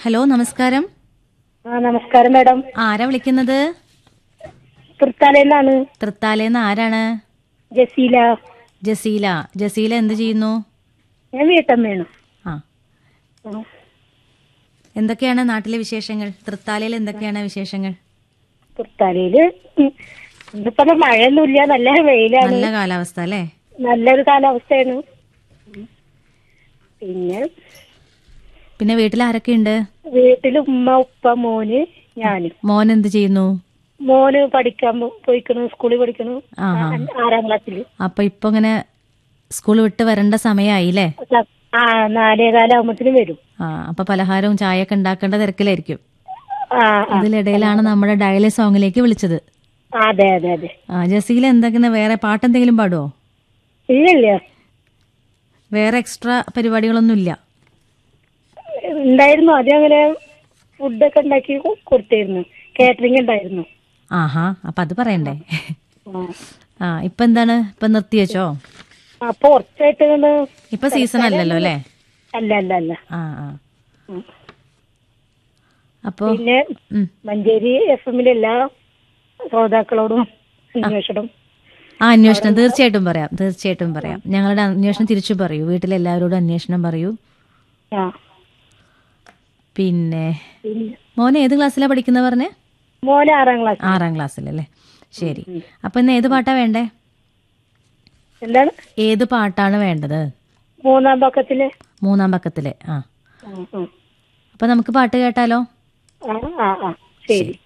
Hello, നമസ്കാരം. നമസ്കാരം madam. ആരാ വിളിക്കുന്നത്? തൃത്താലയിലാണ്. തൃത്താലേന്ന് ആരാണ്? ജസീല. ജസീല. ജസീല എന്ത് ചെയ്യുന്നു? ഞാൻ വീട്ടമ്മയാണ്. ആ, എന്തൊക്കെയാണ് നാട്ടിലെ വിശേഷങ്ങൾ? തൃത്താലയിൽ എന്തൊക്കെയാണ് വിശേഷങ്ങൾ? തൃത്താലയില് ഇന്നിപ്പോ മഴയൊന്നുമില്ല, നല്ല വെയിലാണ്. നല്ല കാലാവസ്ഥ അല്ലേ? നല്ലൊരു കാലാവസ്ഥയാണ്. പിന്നെ വീട്ടിൽ ആരൊക്കെയുണ്ട്? വീട്ടില് ഉമ്മ, ഉപ്പ, മോന്, ഞാനും. മോൻ എന്ത് ചെയ്യുന്നു? മോന് പഠിക്കാൻ പോയിക്കണു, സ്കൂളിൽ പഠിക്കണു, 6ാം ക്ലാസ്സില്. അപ്പൊ ഇപ്പൊ ഇങ്ങനെ സ്കൂൾ വിട്ട് വരേണ്ട സമയമായില്ലേ? 4:15 വരും. അപ്പൊ പലഹാരവും ചായയൊക്കെ ഉണ്ടാക്കേണ്ട തിരക്കിലായിരിക്കും. ഇതിലിടയിലാണ് നമ്മുടെ ഡയലി സോങ്ങിലേക്ക് വിളിച്ചത്. അതെ അതെ അതെ. ജസീല എന്തൊക്കെ വേറെ പാട്ടെന്തെങ്കിലും പാടുവോ? ഇല്ല, വേറെ എക്സ്ട്രാ പരിപാടികളൊന്നും ഇല്ല? ഉണ്ടായിരുന്നു. ആദ്യം അങ്ങനെ ഫുഡൊക്കെ ഉണ്ടാക്കി കൊടുത്തിരുന്നു, കാറ്ററിംഗ് ഉണ്ടായിരുന്നു. അപ്പൊ അത് പറയണ്ടേ? ഇപ്പൊ എന്താണ്, ഇപ്പൊ നിർത്തി വെച്ചോ? അപ്പൊ കുറച്ചായിട്ട് ഇപ്പൊ സീസൺ അല്ലല്ലോ അല്ലേ? അല്ല. അപ്പൊ പിന്നെ മഞ്ചേരി FM-ലെ എല്ലാ ശ്രോതാക്കളോടും അന്വേഷണം തീർച്ചയായിട്ടും പറയാം. ഞങ്ങളുടെ അന്വേഷണം തിരിച്ചു പറയൂ. വീട്ടിലെല്ലാവരോടും അന്വേഷണം പറയൂ. പിന്നെ മോനെ ഏത് ക്ലാസ്സിലാ പഠിക്കുന്ന പറഞ്ഞേ? മോന് 6ാം ക്ലാസ്. 6ാം ക്ലാസ്സിലല്ലേ? ശരി. അപ്പൊ ഇന്ന് ഏത് പാട്ടാ വേണ്ടേ? എന്താണ്? ഏത് പാട്ടാണ് വേണ്ടത്? 3-ാം പക്കത്തിലെ. 3-ാം പക്കത്തിലെ. അപ്പൊ നമുക്ക് പാട്ട് കേട്ടാലോ? ശരി.